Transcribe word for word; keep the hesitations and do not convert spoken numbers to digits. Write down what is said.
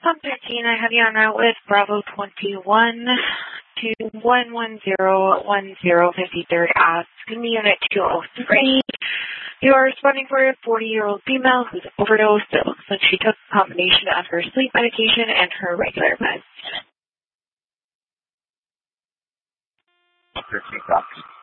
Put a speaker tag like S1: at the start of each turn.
S1: Pump thirteen, I have you on route with Bravo twenty-one to one one zero one zero fifty-third Ask, Unit two oh three. You are responding for a forty-year-old female who's overdosed. It looks like she took a combination of her sleep medication and her regular meds.
S2: thirteen, copy.